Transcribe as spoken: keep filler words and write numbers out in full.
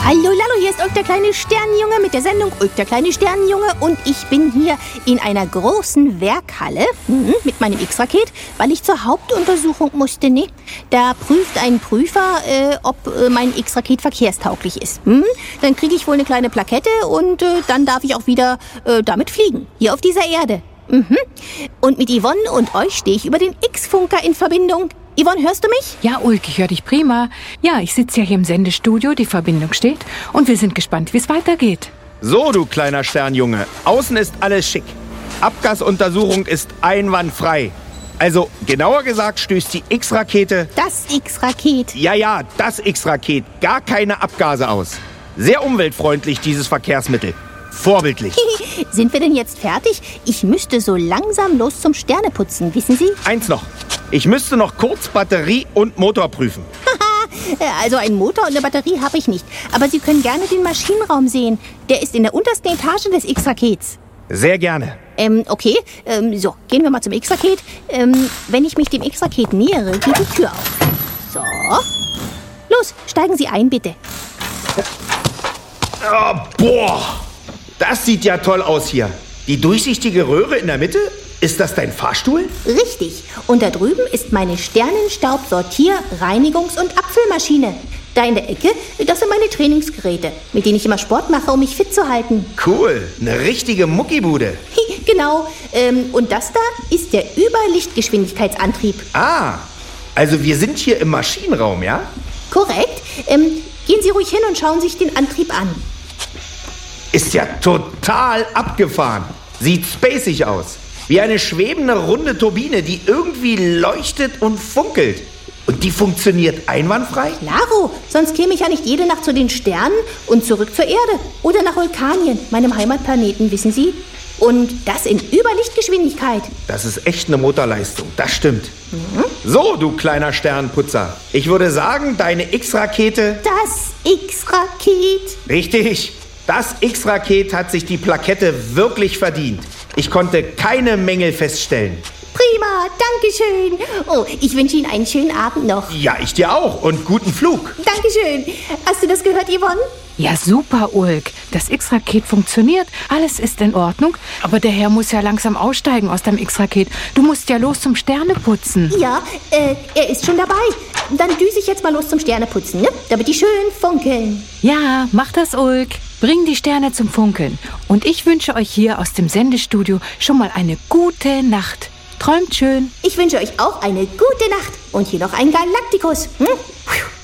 Hallo Lallo, hier ist Ulk, der kleine Sternenjunge mit der Sendung Ulk, der kleine Sternenjunge. Und ich bin hier in einer großen Werkhalle mhm, mit meinem X-Raket, weil ich zur Hauptuntersuchung musste. Ne? Da prüft ein Prüfer, äh, ob äh, mein X-Raket verkehrstauglich ist. Mhm. Dann kriege ich wohl eine kleine Plakette und äh, dann darf ich auch wieder äh, damit fliegen, hier auf dieser Erde. Mhm. Und mit Yvonne und euch stehe ich über den X-Funker in Verbindung. Yvonne, hörst du mich? Ja, Ulk, ich höre dich prima. Ja, ich sitze ja hier im Sendestudio, die Verbindung steht und wir sind gespannt, wie es weitergeht. So, du kleiner Sternjunge, außen ist alles schick. Abgasuntersuchung ist einwandfrei. Also, genauer gesagt stößt die X-Rakete... Das X-Raket. Ja, ja, das X-Raket. Gar keine Abgase aus. Sehr umweltfreundlich, dieses Verkehrsmittel. Vorbildlich. Sind wir denn jetzt fertig? Ich müsste so langsam los zum Sterneputzen, wissen Sie? Eins noch. Ich müsste noch kurz Batterie und Motor prüfen. Also einen Motor und eine Batterie habe ich nicht. Aber Sie können gerne den Maschinenraum sehen. Der ist in der untersten Etage des X-Rakets. Sehr gerne. Ähm, okay. Ähm, so, gehen wir mal zum X-Raket. Ähm, wenn ich mich dem X-Raket nähere, geht die Tür auf. So. Los, steigen Sie ein, bitte. Oh, boah, das sieht ja toll aus hier. Die durchsichtige Röhre in der Mitte? Ist das dein Fahrstuhl? Richtig. Und da drüben ist meine Sternenstaub-Sortier-, Reinigungs- und Abfüllmaschine. Da in der Ecke, das sind meine Trainingsgeräte, mit denen ich immer Sport mache, um mich fit zu halten. Cool, eine richtige Muckibude. Genau. Ähm, und das da ist der Überlichtgeschwindigkeitsantrieb. Ah, also wir sind hier im Maschinenraum, ja? Korrekt. Ähm, gehen Sie ruhig hin und schauen sich den Antrieb an. Ist ja total abgefahren. Sieht spacig aus. Wie eine schwebende runde Turbine, die irgendwie leuchtet und funkelt. Und die funktioniert einwandfrei? Klaro, sonst käme ich ja nicht jede Nacht zu den Sternen und zurück zur Erde. Oder nach Vulkanien, meinem Heimatplaneten, wissen Sie? Und das in Überlichtgeschwindigkeit. Das ist echt eine Motorleistung, das stimmt. Mhm. So, du kleiner Sternputzer. Ich würde sagen, deine X-Rakete... Das X-Raket. Richtig. Das X-Raket hat sich die Plakette wirklich verdient. Ich konnte keine Mängel feststellen. Prima, danke schön. Oh, ich wünsche Ihnen einen schönen Abend noch. Ja, ich dir auch. Und guten Flug. Dankeschön. Hast du das gehört, Yvonne? Ja, super, Ulk. Das X-Raket funktioniert, alles ist in Ordnung. Aber der Herr muss ja langsam aussteigen aus dem X-Raket. Du musst ja los zum Sterneputzen. Ja, äh, er ist schon dabei. Dann düse ich jetzt mal los zum Sterneputzen, ne? Damit die schön funkeln. Ja, mach das, Ulk. Bring die Sterne zum Funkeln. Und ich wünsche euch hier aus dem Sendestudio schon mal eine gute Nacht. Träumt schön. Ich wünsche euch auch eine gute Nacht. Und hier noch einen Galaktikus. Hm?